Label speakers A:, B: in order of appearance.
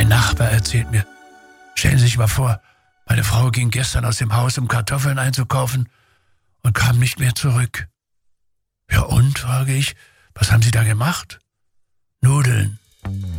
A: Ein Nachbar erzählt mir, stellen Sie sich mal vor, meine Frau ging gestern aus dem Haus, um Kartoffeln einzukaufen und kam nicht mehr zurück. Ja und, frage ich, was haben Sie da gemacht? Nudeln.